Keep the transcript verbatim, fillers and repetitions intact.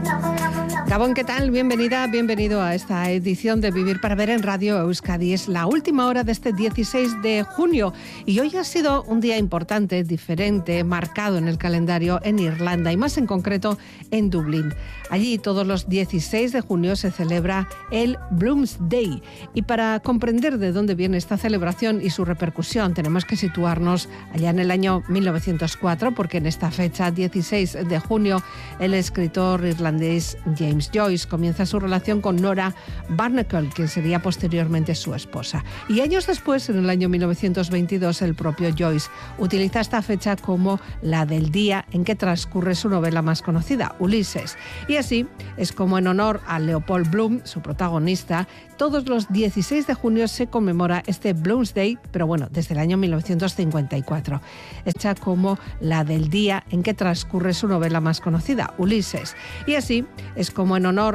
Gabón, ¿qué tal? Bienvenida, bienvenido a esta edición de Vivir para Ver en Radio Euskadi. Es la última hora de este dieciséis de junio y hoy ha sido un día importante, diferente, marcado en el calendario en Irlanda y más en concreto en Dublín. Allí todos los dieciséis de junio se celebra el Bloomsday y para comprender de dónde viene esta celebración y su repercusión tenemos que situarnos allá en el año mil novecientos cuatro, porque en esta fecha, dieciséis de junio, el escritor irlandés James Joyce comienza su relación con Nora Barnacle, quien sería posteriormente su esposa. Y años después, en el año mil novecientos veintidós, el propio Joyce utiliza esta fecha como la del día en que transcurre su novela más conocida, Ulises. Y así es como en honor a Leopold Bloom, su protagonista, todos los dieciséis de junio se conmemora este Bloomsday, pero bueno, desde el año mil novecientos cincuenta y cuatro. Hecha como la del día en que transcurre su novela más conocida, Ulises. Y así es como en honor